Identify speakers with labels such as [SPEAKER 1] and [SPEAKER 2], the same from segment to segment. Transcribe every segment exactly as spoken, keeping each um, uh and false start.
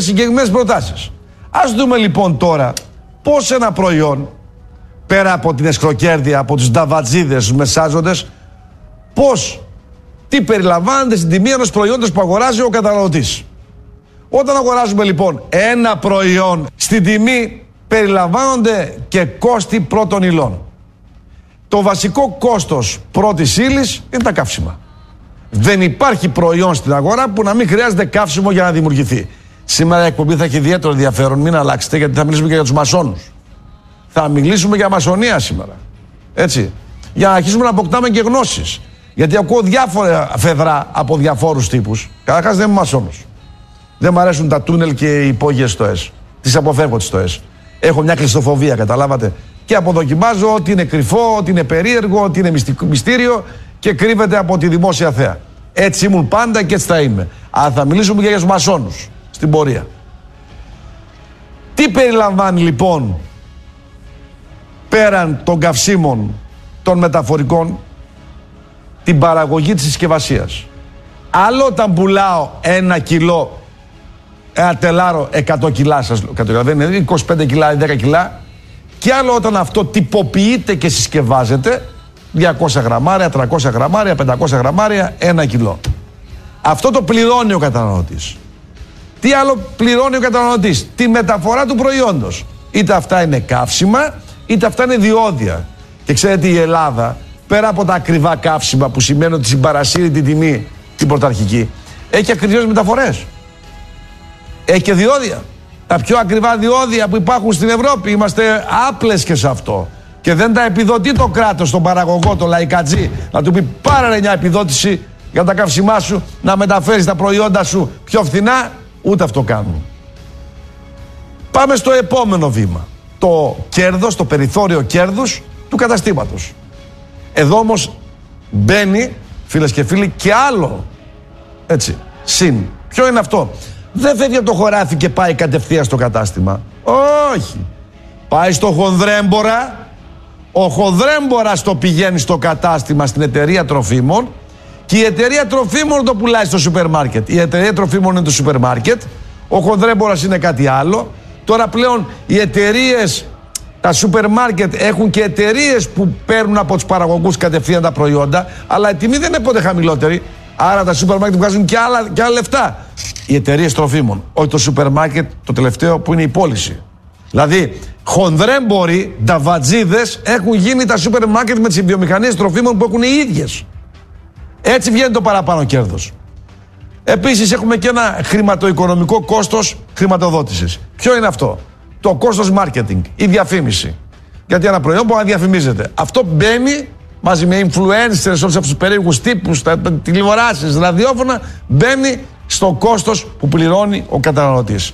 [SPEAKER 1] συγκεκριμένες προτάσεις. Ας δούμε λοιπόν τώρα πώς ένα προϊόν, πέρα από την εσχροκέρδεια, από τους νταβατζίδες, τους μεσάζοντες, πώς, τι περιλαμβάνεται στην τιμή ενός προϊόντος που αγοράζει ο καταναλωτής. Όταν αγοράζουμε λοιπόν ένα προϊόν, στην τιμή περιλαμβάνονται και κόστη πρώτων υλών. Το βασικό κόστος πρώτης ύλης είναι τα καύσιμα. Δεν υπάρχει προϊόν στην αγορά που να μην χρειάζεται καύσιμο για να δημιουργηθεί. Σήμερα η εκπομπή θα έχει ιδιαίτερο ενδιαφέρον, μην αλλάξετε, γιατί θα μιλήσουμε και για τους μασόνους. Θα μιλήσουμε για μασονία σήμερα. Έτσι. Για να αρχίσουμε να αποκτάμε και γνώσεις. Γιατί ακούω διάφορα φεδρά από διαφόρους τύπους. Καταρχάς δεν είμαι μασόνος. Δεν μου αρέσουν τα τούνελ και οι υπόγειες στοές. Τις αποφεύγω τις στοές. Έχω μια κλειστοφοβία, καταλάβατε. Και αποδοκιμάζω ότι είναι κρυφό, ότι είναι περίεργο, ότι είναι μυστήριο και κρύβεται από τη δημόσια θέα. Έτσι ήμουν πάντα και έτσι θα είμαι. Αλλά θα μιλήσουμε και για τους μασόνους στην πορεία. Τι περιλαμβάνει λοιπόν πέραν των καυσίμων των μεταφορικών την παραγωγή της συσκευασίας. Άλλο όταν πουλάω ένα κιλό, ένα τελάρο εκατό κιλά, σας λέω, δεν είναι είκοσι πέντε κιλά ή δέκα κιλά, και άλλο όταν αυτό τυποποιείται και συσκευάζεται διακόσια γραμμάρια, τριακόσια γραμμάρια, πεντακόσια γραμμάρια, ένα κιλό. Αυτό το πληρώνει ο καταναλωτής. Τι άλλο πληρώνει ο καταναλωτής? Τη μεταφορά του προϊόντος. Είτε αυτά είναι καύσιμα, είτε αυτά είναι διόδια. Και ξέρετε, η Ελλάδα, πέρα από τα ακριβά καύσιμα που σημαίνει ότι συμπαρασύρει την τιμή την πρωταρχική, έχει ακριβές μεταφορές. Έχει και διόδια. Τα πιο ακριβά διόδια που υπάρχουν στην Ευρώπη, είμαστε άπλες και σε αυτό. Και δεν τα επιδοτεί το κράτος, τον παραγωγό, τον λαϊκατζή, να του πει πάρε μια επιδότηση για τα καύσιμά σου, να μεταφέρεις τα προϊόντα σου πιο φθηνά. Ούτε αυτό κάνουν. Πάμε στο επόμενο βήμα. Το κέρδος, το περιθώριο κέρδους του καταστήματος. Εδώ όμως μπαίνει, φίλες και φίλοι, και άλλο. Έτσι, συν. Ποιο είναι αυτό? Δεν φεύγει από το χωράφι και πάει κατευθείαν στο κατάστημα. Όχι. Πάει στο χονδρέμπορα. Ο χονδρέμπορας το πηγαίνει στο κατάστημα, στην εταιρεία τροφίμων, και η εταιρεία τροφίμων το πουλάει στο σούπερ μάρκετ. Η εταιρεία τροφίμων είναι το σούπερ μάρκετ. Ο χονδρέμπορας είναι κάτι άλλο. Τώρα πλέον οι εταιρείες, τα σούπερ μάρκετ έχουν και εταιρείες που παίρνουν από τους παραγωγούς κατευθείαν τα προϊόντα, αλλά η τιμή δεν είναι ποτέ χαμηλότερη. Άρα τα σούπερ μάρκετ βγάζουν και άλλα, και άλλα λεφτά. Οι εταιρείες τροφίμων, όχι το σούπερ μάρκετ, το τελευταίο που είναι η πώληση. Δηλαδή, χονδρέμποροι, νταβατζίδες έχουν γίνει τα σούπερ μάρκετ με τις βιομηχανίες τροφίμων που έχουν οι ίδιες. Έτσι βγαίνει το παραπάνω κέρδος. Επίσης έχουμε και ένα χρηματοοικονομικό κόστος χρηματοδότησης. Ποιο είναι αυτό? Το κόστος marketing, η διαφήμιση. Γιατί ένα προϊόν μπορεί να διαφημίζεται. Αυτό μπαίνει μαζί με influencers, όλους αυτούς τους περίεργους τύπους, τα τηλεοράσεις, ραδιόφωνα, μπαίνει στο κόστος που πληρώνει ο καταναλωτής.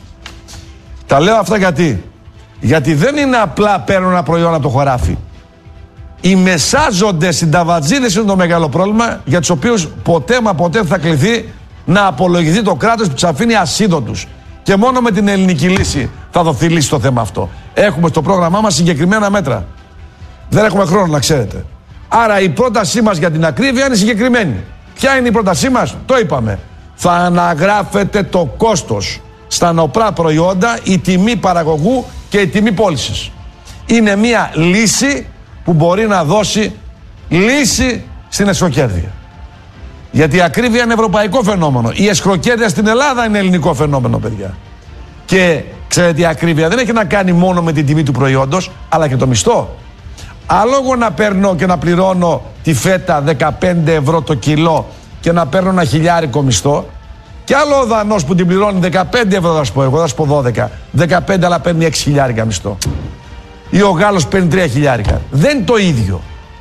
[SPEAKER 1] Τα λέω αυτά γιατί? Γιατί δεν είναι απλά παίρνω ένα προϊόν από το χωράφι. Οι μεσάζοντες, οι νταβατζίδες είναι το μεγάλο πρόβλημα, για τους οποίους ποτέ μα ποτέ θα κληθεί να απολογηθεί το κράτος που τους αφήνει ασίδωτους. Και μόνο με την ελληνική λύση θα δοθεί λύση στο θέμα αυτό. Έχουμε στο πρόγραμμά μας συγκεκριμένα μέτρα. Δεν έχουμε χρόνο να ξέρετε. Άρα η πρότασή μας για την ακρίβεια είναι συγκεκριμένη. Ποια είναι η πρότασή μας? Το είπαμε. Θα αναγράφεται το κόστος στα νοπρά προϊόντα, η τιμή παραγωγού και η τιμή πώλησης. Είναι μια λύση που μπορεί να δώσει λύση στην εσχροκέρδεια. Γιατί η ακρίβεια είναι ευρωπαϊκό φαινόμενο. Η εσχροκέρδεια στην Ελλάδα είναι ελληνικό φαινόμενο, παιδιά. Και ξέρετε, η ακρίβεια δεν έχει να κάνει μόνο με την τιμή του προϊόντος, αλλά και το μισθό. Άλλο εγώ να παίρνω και να πληρώνω τη φέτα δεκαπέντε ευρώ το κιλό και να παίρνω ένα χιλιάρικο μισθό, και άλλο ο Δανός που την πληρώνει δεκαπέντε ευρώ, θα σου πω εγώ, θα σου πω δώδεκα. δεκαπέντε αλλά παίρνει έξι χιλιάρικα μισθό. Ή ο Γάλλος παίρνει τρία χιλιάρικα. Δεν είναι το ίδιο.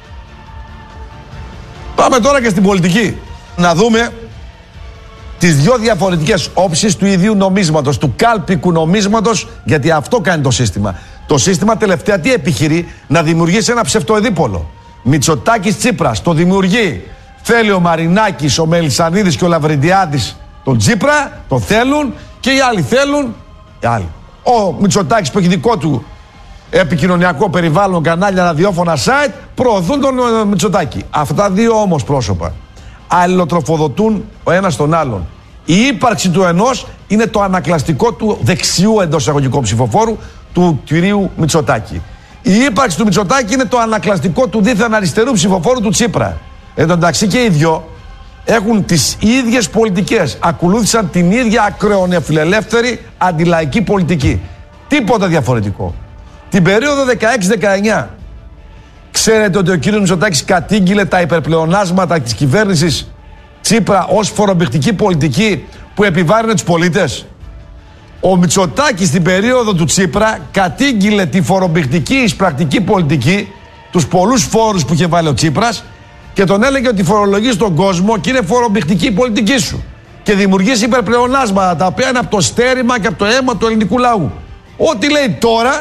[SPEAKER 1] Πάμε τώρα και στην πολιτική. Να δούμε τις δυο διαφορετικές όψεις του ιδίου νομίσματος, του κάλπικου νομίσματος, γιατί αυτό κάνει το σύστημα. Το σύστημα τελευταία τι επιχειρεί? Να δημιουργήσει ένα ψευτοεδίπολο. Μητσοτάκης Τσίπρας το δημιουργεί. Θέλει ο Μαρινάκης, ο Μελισσανίδης και ο Λαβρεντιάδης τον Τσίπρα, το θέλουν, και οι άλλοι θέλουν. Οι άλλοι. Ο Μητσοτάκης που έχει δικό του επικοινωνιακό περιβάλλον, κανάλια, ραδιόφωνα, site, προωθούν τον Μητσοτάκη. Αυτά τα δύο όμως πρόσωπα αλληλοτροφοδοτούν ο ένας τον άλλον. Η ύπαρξη του ενός είναι το ανακλαστικό του δεξιού εντός εισαγωγικών ψηφοφόρου του κυρίου Μητσοτάκη. Η ύπαρξη του Μητσοτάκη είναι το ανακλαστικό του δίθεν αριστερού ψηφοφόρου του Τσίπρα. Εν τω μεταξύ και οι δυο έχουν τις ίδιες πολιτικές. Ακολούθησαν την ίδια ακραιονεφιλελεύθερη αντιλαϊκή πολιτική. Τίποτα διαφορετικό. Την περίοδο δεκαέξι δεκαεννιά ξέρετε ότι ο κύριος Μητσοτάκης κατήγγειλε τα υπερπλεονάσματα της κυβέρνησης Τσίπρα ως φορομπηχτική πολιτική που επιβάρυνε τους πολίτες. Ο Μητσοτάκης στην περίοδο του Τσίπρα κατήγγειλε τη φορομπηχτική εισπρακτική πολιτική, τους πολλούς φόρους που είχε βάλει ο Τσίπρας, και τον έλεγε ότι φορολογείς τον κόσμο και είναι φορομπηχτική η πολιτική σου και δημιουργείς υπερπλεονάσματα τα οποία είναι από το στέρημα και από το αίμα του ελληνικού λαού. Ό,τι λέει τώρα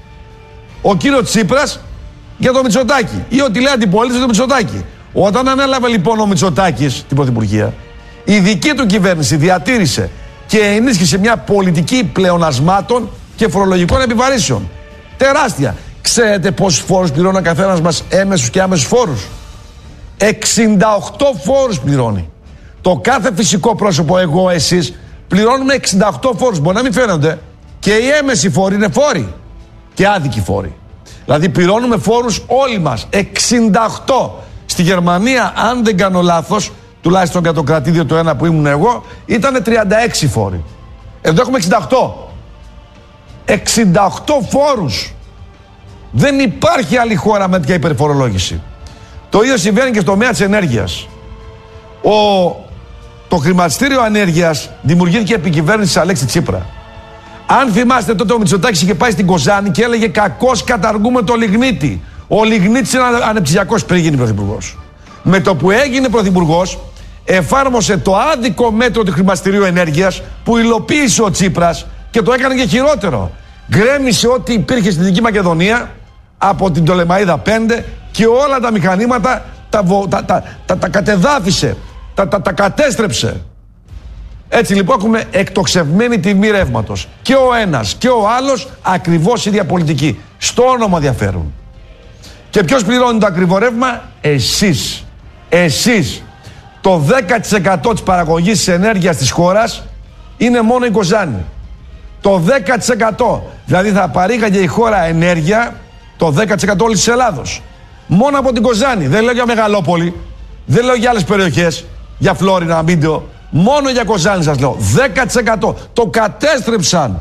[SPEAKER 1] ο κύριος Τσίπρας για το Μητσοτάκη ή ό,τι λέει αντιπολίτευση για το Μητσοτάκη. Όταν ανέλαβε λοιπόν ο Μητσοτάκης την πρωθυπουργία, η δική του κυβέρνηση διατήρησε και ενίσχυσε μια πολιτική πλεονασμάτων και φορολογικών επιβαρύσεων. Τεράστια. Ξέρετε πόσους φόρους πληρώνει ο καθένας μας, έμεσους και άμεσους φόρους? εξήντα οκτώ φόρους πληρώνει. Το κάθε φυσικό πρόσωπο, εγώ, εσείς, πληρώνουμε εξήντα οκτώ φόρους. Μπορεί να μην φαίνονται. Και οι έμεσοι φόροι είναι φόροι. Και άδικοι φόροι. Δηλαδή πληρώνουμε φόρους όλοι μας. εξήντα οκτώ. Στη Γερμανία, αν δεν κάνω λάθος, τουλάχιστον για το κρατήδιο το ένα που ήμουν εγώ, ήταν τριάντα έξι φόροι. Εδώ έχουμε εξήντα οκτώ. εξήντα οκτώ φόρους. Δεν υπάρχει άλλη χώρα με τέτοια υπερφορολόγηση. Το ίδιο συμβαίνει και στο τομέα της ενέργειας. Ο, το χρηματιστήριο ανέργειας δημιουργήθηκε επί κυβέρνησης Αλέξη Τσίπρα. Αν θυμάστε, τότε ο Μητσοτάκης είχε πάει στην Κοζάνη και έλεγε κακώς καταργούμε το λιγνίτη. Ο λιγνίτης είναι ανεπτυξιακός πριν γίνει πρωθυπουργός. Με το που έγινε πρωθυπουργός, εφάρμοσε το άδικο μέτρο του χρηματιστηρίου ενέργειας που υλοποίησε ο Τσίπρας και το έκανε και χειρότερο. Γκρέμισε ό,τι υπήρχε στη Δυτική Μακεδονία από την Πτολεμαΐδα πέντε και όλα τα μηχανήματα τα, τα, τα, τα, τα κατεδάφισε, τα, τα, τα κατέστρεψε. Έτσι λοιπόν έχουμε εκτοξευμένη τιμή ρεύματος. Και ο ένας και ο άλλος ακριβώς ίδια πολιτική. Στο όνομα διαφέρουν. Και ποιος πληρώνει το ακριβό ρεύμα? Εσείς. Εσείς. Το δέκα τοις εκατό της παραγωγής της ενέργειας της χώρας είναι μόνο η Κοζάνη. Το δέκα τοις εκατό. Δηλαδή θα παρήγαγε η χώρα ενέργεια το δέκα τοις εκατό όλης της Ελλάδος. Μόνο από την Κοζάνη. Δεν λέω για Μεγαλόπολη. Δεν λέω για άλλες περιοχές. Για Φλόρινα, Μίντεο. Μόνο για Κοζάνη σας λέω. δέκα τοις εκατό. Το κατέστρεψαν.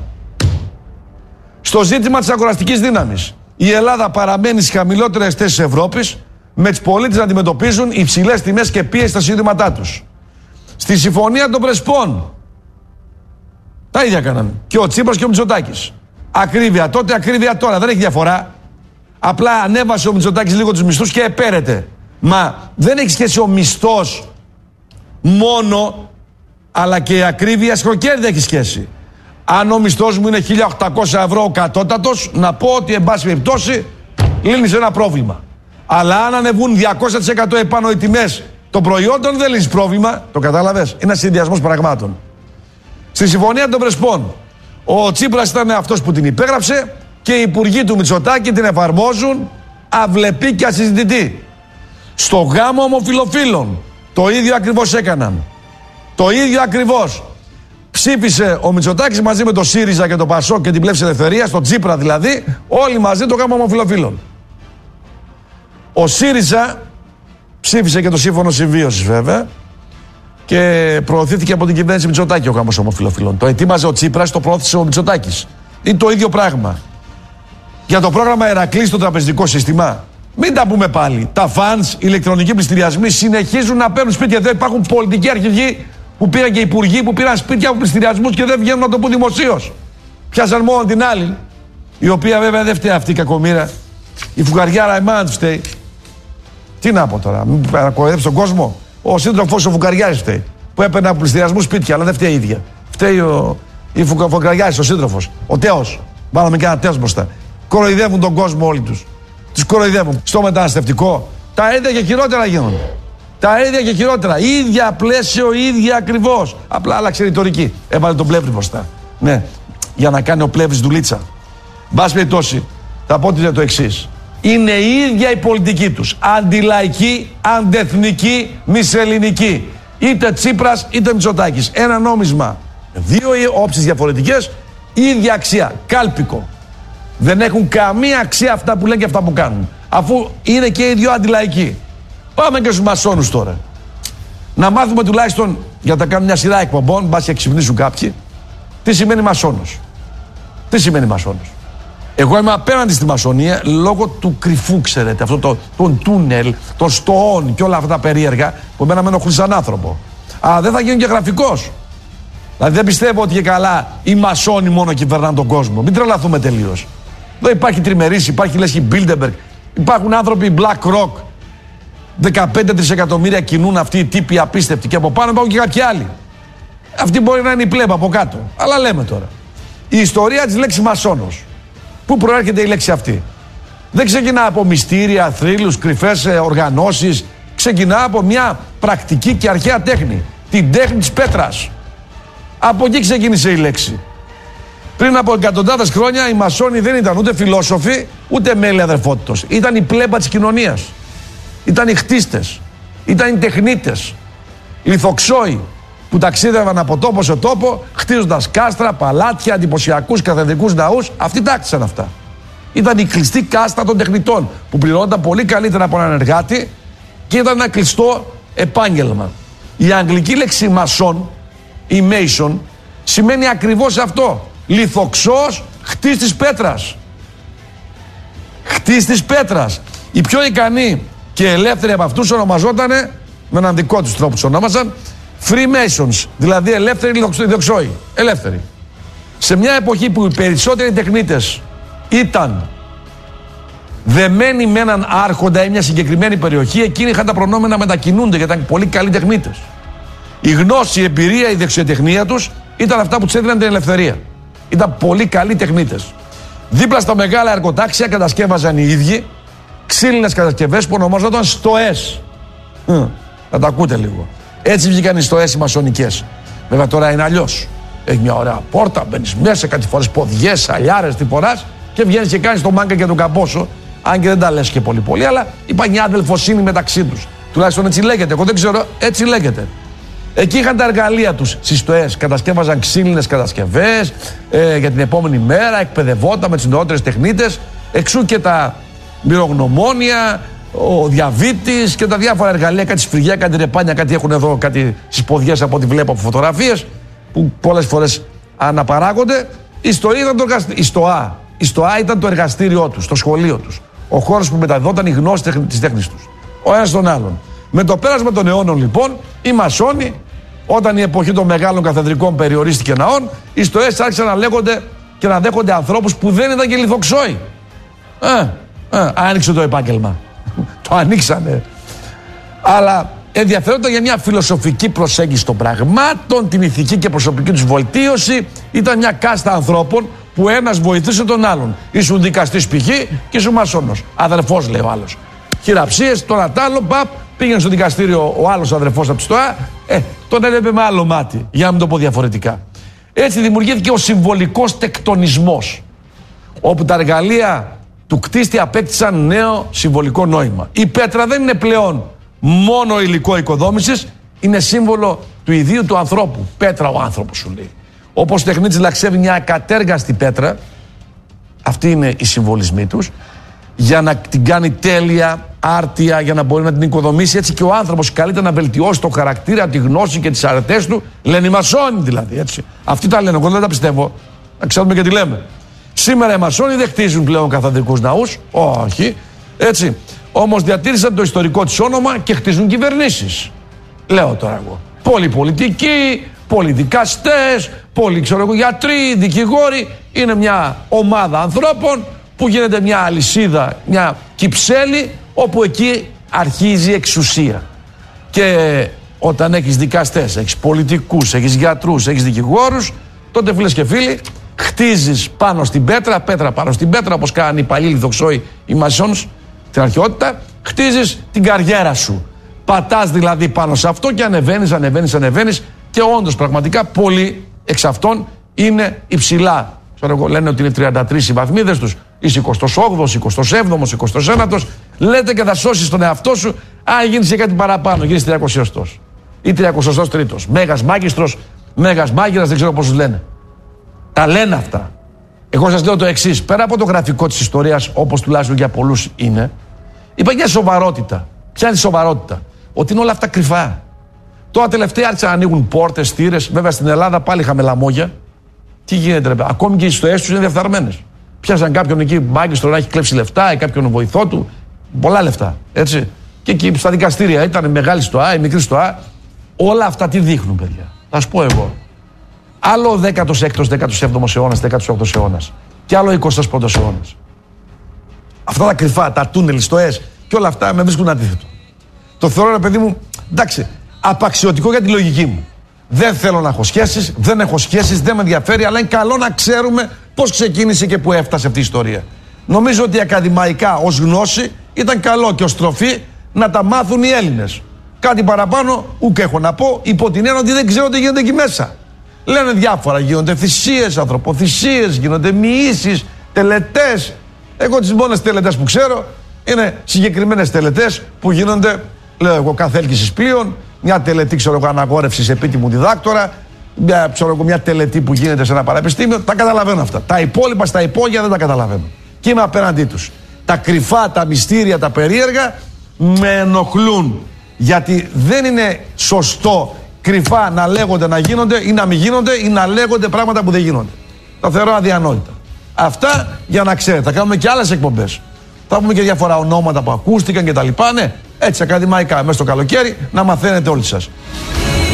[SPEAKER 1] Στο ζήτημα της αγοραστικής δύναμης. Η Ελλάδα παραμένει στις χαμηλότερες θέσεις της Ευρώπης, με τις πολίτες να αντιμετωπίζουν υψηλές τιμές και πίεση στα εισοδήματά τους. Στη συμφωνία των Πρεσπών τα ίδια κάνανε. Και ο Τσίπρας και ο Μητσοτάκης. Ακρίβεια τότε, ακρίβεια τώρα. Δεν έχει διαφορά. Απλά ανέβασε ο Μητσοτάκης λίγο τους μισθούς και επέρεται. Μα δεν έχει σχέση ο μισθός μόνο, αλλά και η ακρίβεια σκροκέρδη έχει σχέση. Αν ο μισθός μου είναι χίλια οκτακόσια ευρώ ο κατώτατος, να πω ότι εν πάση περιπτώσει λύνεις ένα πρόβλημα. Αλλά αν ανεβούν διακόσια τοις εκατό επάνω οι τιμές των προϊόντων, δεν λύνεις πρόβλημα. Το κατάλαβες? Είναι ένας συνδυασμός πραγμάτων. Στη συμφωνία των Πρεσπών, ο Τσίπρας ήταν αυτός που την υπέγραψε και οι υπουργοί του Μητσοτάκη την εφαρμόζουν αυλεπή και ασυζητητή. Στο γάμο ομοφυλοφίλων το ίδιο ακριβώς έκαναν. Το ίδιο ακριβώς. Ψήφισε ο Μητσοτάκης μαζί με το ΣΥΡΙΖΑ και το ΠΑΣΟΚ και την Πλεύση Ελευθερίας, τον Τσίπρα δηλαδή, όλοι μαζί το γάμο ομοφυλοφίλων. Ο ΣΥΡΙΖΑ ψήφισε και το σύμφωνο συμβίωσης βέβαια και προωθήθηκε από την κυβέρνηση Μητσοτάκη ο γάμος ομοφυλοφίλων. Το ετοίμαζε ο Τσίπρας, το προώθησε ο Μητσοτάκης. Είναι το ίδιο πράγμα. Για το πρόγραμμα Ηρακλή στο τραπεζικό σύστημα, μην τα πούμε πάλι. Τα φανς, οι ηλεκτρονικοί πληστηριασμοί συνεχίζουν να παίρνουν σπίτια. Εδώ υπάρχουν πολιτικοί αρχηγοί που πήραν και υπουργοί που πήραν σπίτια από πληστηριασμούς και δεν βγαίνουν να το πούν δημοσίως. Πιάσαν μόνο την άλλη, η οποία βέβαια δεν φταίει αυτή η κακομοίρα. Η φουγαριάρα εμάνα του φταίει. Τι να πω τώρα, μην παρακολουθήσει τον κόσμο. Ο σύντροφος ο Φουκαριάρης φταίει. Που έπαιρνε από πληστηριασμούς σπίτια, αλλά δεν φταίει η ίδια. Φταίει ο, η Φουκαριάρης, ο σύντροφος. Ο Τέος. Βάλαμε και ένα Τέος μπροστά. Κοροϊδεύουν τον κόσμο όλοι τους. Τους κοροϊδεύουν. Στο μεταναστευτικό, τα ίδια και χειρότερα γίνονται. Τα ίδια και χειρότερα. Ίδια πλαίσιο, ίδια ακριβώς. Απλά άλλαξε ρητορική. Έβαλε τον Πλεύρη μπροστά. Ναι, για να κάνει ο Πλεύρης δουλίτσα. Μπας περιπτώσει, θα πω το εξής. Είναι η ίδια η πολιτική τους. Αντιλαϊκή, αντεθνική, μισελληνική. Είτε Τσίπρας είτε Μητσοτάκης. Ένα νόμισμα. Δύο όψεις διαφορετικές, ίδια αξία. Κάλπικο. Δεν έχουν καμία αξία αυτά που λένε και αυτά που κάνουν. Αφού είναι και οι δυο αντιλαϊκοί. Πάμε και στους μασόνους τώρα. Να μάθουμε τουλάχιστον, για να κάνουμε μια σειρά εκπομπών, μπας και ξυπνήσουν κάποιοι, τι σημαίνει μασόνος. Τι σημαίνει μασόνος. Εγώ είμαι απέναντι στη μασονία λόγω του κρυφού, ξέρετε. Αυτό το, τον τούνελ, το στοόν και όλα αυτά τα περίεργα που εμένα με ενοχλούν σαν άνθρωπο. Αλλά δεν θα γίνω και γραφικός. Δηλαδή δεν πιστεύω ότι και καλά οι μασόνοι μόνο κυβερνάνε τον κόσμο. Μην τρελαθούμε τελείως. Εδώ υπάρχει τριμερής, υπάρχει λες και Bilderberg. Υπάρχουν άνθρωποι BlackRock. δεκαπέντε τρισεκατομμύρια κινούν αυτοί οι τύποι απίστευτοι. Και από πάνω υπάρχουν και κάποιοι άλλοι. Αυτή μπορεί να είναι η πλέμπα από κάτω. Αλλά λέμε τώρα. Η ιστορία της λέξης μασόνος. Πού προέρχεται η λέξη αυτή. Δεν ξεκινά από μυστήρια, θρύλους, κρυφές οργανώσεις. Ξεκινά από μια πρακτική και αρχαία τέχνη. Την τέχνη της πέτρας. Από εκεί ξεκίνησε η λέξη. Πριν από εκατοντάδες χρόνια οι μασόνοι δεν ήταν ούτε φιλόσοφοι, ούτε μέλη αδερφότητος. Ήταν η πλέμπα της κοινωνίας. Ήταν οι χτίστες. Ήταν οι τεχνίτες. Οι λιθοξόοι που ταξίδευαν από τόπο σε τόπο, χτίζοντας κάστρα, παλάτια, εντυπωσιακούς καθεδρικούς ναούς. Αυτοί τάκτισαν αυτά. Ήταν η κλειστή κάστα των τεχνητών που πληρώνονταν πολύ καλύτερα από έναν εργάτη και ήταν ένα κλειστό επάγγελμα. Η αγγλική λέξη μασόν, η mason, σημαίνει ακριβώς αυτό. Λιθοξός, χτίστης πέτρας. Χτίστης πέτρας. Οι πιο ικανοί και ελεύθεροι από αυτούς ονομαζότανε, με έναν δικό τους τρόπο τους ονόμαζαν, Freemasons, δηλαδή ελεύθεροι λιθοξόοι. Ελεύθεροι. Σε μια εποχή που οι περισσότεροι τεχνίτες ήταν δεμένοι με έναν άρχοντα ή μια συγκεκριμένη περιοχή, εκείνοι είχαν τα προνόμια να μετακινούνται γιατί ήταν πολύ καλοί τεχνίτες. Η γνώση, η εμπειρία, η δεξιοτεχνία τους ήταν αυτά που τους έδιναν την ελευθερία. Ήταν πολύ καλοί τεχνίτες. Δίπλα στα μεγάλα εργοτάξια κατασκεύαζαν οι ίδιοι ξύλινες κατασκευές που ονομάζονταν στοές. Να τα ακούτε λίγο. Έτσι βγήκαν οι στοές οι μασονικές. Βέβαια τώρα είναι αλλιώς. Έχει μια ωραία πόρτα, μπαίνεις μέσα, κάτι φορές ποδιές, σαλιάρες, τι φοράς και βγαίνεις και κάνεις το μάγκα και τον καμπόσο. Αν και δεν τα λες και πολύ πολύ, αλλά υπάρχει μια αδελφοσύνη μεταξύ τους. Τουλάχιστον έτσι λέγεται. Εγώ δεν ξέρω, έτσι λέγεται. Εκεί είχαν τα εργαλεία τους στις στοές. Κατασκεύαζαν ξύλινες κατασκευές ε, για την επόμενη μέρα, εκπαιδευόταν με τις νεότερες τεχνίτες. Εξού και τα μυρογνωμόνια, ο διαβήτης και τα διάφορα εργαλεία, κάτι σφυριά, κάτι ρεπάνια, κάτι έχουν εδώ, κάτι στις ποδιές από ό,τι βλέπω από φωτογραφίες που πολλές φορές αναπαράγονται. Η στοή ήταν το εργαστήριο. Η στοά. Η στοά ήταν το εργαστήριό τους, το σχολείο τους. Ο χώρος που μεταδόταν η γνώση της τέχνης τους. Ο ένας τον άλλον. Με το πέρασμα των αιώνων, λοιπόν, οι μασόνοι, όταν η εποχή των μεγάλων καθεδρικών περιορίστηκε ναών, οι στοές άρχισαν να λέγονται και να δέχονται ανθρώπους που δεν ήταν και λιθοξόοι. Ε, ε, άνοιξε το επάγγελμα. Το ανοίξανε. Αλλά ενδιαφέρονταν για μια φιλοσοφική προσέγγιση των πραγμάτων, την ηθική και προσωπική τους βελτίωση. Ήταν μια κάστα ανθρώπων που ένας βοηθούσε τον άλλον. Ήσουν δικαστής π.χ. και ήσουν μασόνος. Αδερφός, λέει ο άλλος. Χειραψίες, τον ατάλλο, παπ, πήγαινε στο δικαστήριο ο άλλος αδερφός από τη ΣΤΟΑ, ε, τον έβλεπε με άλλο μάτι, για να μην το πω διαφορετικά. Έτσι δημιουργήθηκε ο συμβολικός τεκτονισμός, όπου τα εργαλεία του κτίστη απέκτησαν νέο συμβολικό νόημα. Η πέτρα δεν είναι πλέον μόνο υλικό οικοδόμησης, είναι σύμβολο του ιδίου του ανθρώπου. Πέτρα ο άνθρωπος, σου λέει. Όπως ο τεχνίτης λαξεύει μια ακατέργαστη πέτρα, αυτοί είναι οι συμβολισμοί τους, για να την κάνει τέλεια, άρτια, για να μπορεί να την οικοδομήσει. Έτσι και ο άνθρωπος καλείται να βελτιώσει το χαρακτήρα, τη γνώση και τις αρετές του. Λένε οι μασόνοι δηλαδή, έτσι. Αυτοί τα λένε, εγώ δεν τα πιστεύω. Να ξέρουμε και τι λέμε. Σήμερα οι μασόνοι δεν χτίζουν πλέον καθαδρικούς ναούς. Όχι. Έτσι. Όμως διατήρησαν το ιστορικό της όνομα και χτίζουν κυβερνήσεις. Λέω τώρα εγώ. Πολλοί πολιτικοί, πολλοί δικαστές, πολλοί ξέρω εγώ γιατροί, δικηγόροι. Είναι μια ομάδα ανθρώπων που γίνεται μια αλυσίδα, μια κυψέλη, όπου εκεί αρχίζει η εξουσία. Και όταν έχεις δικαστές, έχεις πολιτικούς, έχεις γιατρούς, έχεις δικηγόρους, τότε φίλες και φίλοι, χτίζεις πάνω στην πέτρα, πέτρα πάνω στην πέτρα, όπως κάνουν οι παλιοί λιθοξόοι, οι μασόνς, την αρχαιότητα, χτίζεις την καριέρα σου. Πατάς δηλαδή πάνω σε αυτό και ανεβαίνεις, ανεβαίνεις, ανεβαίνεις και όντως πραγματικά πολλοί εξ αυτών είναι υψηλά. Ξέρω, λένε ότι είναι τριάντα τρεις οι βαθμίδες τους, είσαι εικοστός όγδοος, εικοστός έβδομος, εικοστός ένατος. Λέτε και θα σώσεις τον εαυτό σου, αν γίνεις και κάτι παραπάνω, γίνεις τριακοσιαστός ή τριακοσιαστός τρίτος. Μέγας μάγιστρος, Μέγας μάγειρας, δεν ξέρω πώς τους λένε. Τα λένε αυτά. Εγώ σας λέω το εξής. Πέρα από το γραφικό της ιστορίας, όπως τουλάχιστον για πολλούς είναι, υπάρχει μια σοβαρότητα. Ποια είναι η σοβαρότητα? Ότι είναι όλα αυτά κρυφά. Τώρα τελευταία άρχισαν να ανοίγουν πόρτες, θύρες. Βέβαια στην Ελλάδα πάλι είχαμε λαμόγια. Τι γίνεται, ρε? Ακόμη και οι ιστορίες τους είναι διαφθαρμένες. Πιάσαν κάποιον εκεί μάγκιστρο να έχει κλέψει λεφτά ή κάποιον βοηθό του. Πολλά λεφτά. Έτσι. Και εκεί στα δικαστήρια ήταν μεγάλη στο Α, η μικρή στο Α. Όλα αυτά τι δείχνουν, παιδιά? Θα σου πω εγώ. Άλλο ο δέκατος έκτος, δέκατος έβδομος αιώνας, δέκατος όγδοος αιώνας. Και άλλο ο εικοστός πρώτος αιώνας. Αυτά τα κρυφά, τα τούνελ, στο ΕΣ και όλα αυτά με βρίσκουν αντίθετο. Το θεωρώ, ρε παιδί μου, εντάξει, απαξιωτικό για τη λογική μου. Δεν θέλω να έχω σχέσεις, δεν έχω σχέσεις, δεν με ενδιαφέρει, αλλά είναι καλό να ξέρουμε πώς ξεκίνησε και πού έφτασε αυτή η ιστορία. Νομίζω ότι ακαδημαϊκά ως γνώση ήταν καλό και ως τροφή να τα μάθουν οι Έλληνες. Κάτι παραπάνω ούτε έχω να πω, υπό την έννοια ότι δεν ξέρω τι γίνεται εκεί μέσα. Λένε διάφορα, γίνονται θυσίες, ανθρωποθυσίες, γίνονται μοιήσεις, τελετές. Εγώ τις μόνες τελετές που ξέρω είναι συγκεκριμένες τελετές που γίνονται, λέω εγώ, καθέλκυσης πλοίων, μια τελετή, ξέρω εγώ, αναγόρευσης επίτιμου διδάκτορα, μια, ξέρω εγώ, μια τελετή που γίνεται σε ένα πανεπιστήμιο. Τα καταλαβαίνω αυτά. Τα υπόλοιπα στα υπόγεια δεν τα καταλαβαίνω. Και είμαι απέναντί τους. Τα κρυφά, τα μυστήρια, τα περίεργα με ενοχλούν. Γιατί δεν είναι σωστό κρυφά να λέγονται να γίνονται ή να μην γίνονται ή να λέγονται πράγματα που δεν γίνονται. Τα θεωρώ αδιανόητα. Αυτά για να ξέρετε. Θα κάνουμε και άλλες εκπομπές. Θα πούμε και διάφορα ονόματα που ακούστηκαν και τα λοιπά. Ναι, έτσι ακαδημαϊκά, μέσα στο καλοκαίρι, να μαθαίνετε όλοι σας.